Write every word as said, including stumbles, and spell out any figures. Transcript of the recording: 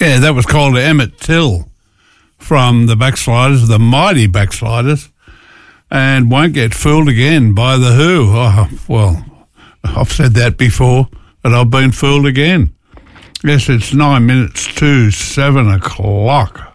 Yeah, that was called Emmett Till from the Backsliders, the mighty Backsliders, and Won't Get Fooled Again by The Who. Oh, well, I've said that before, but I've been fooled again. Yes, it's nine minutes to seven o'clock.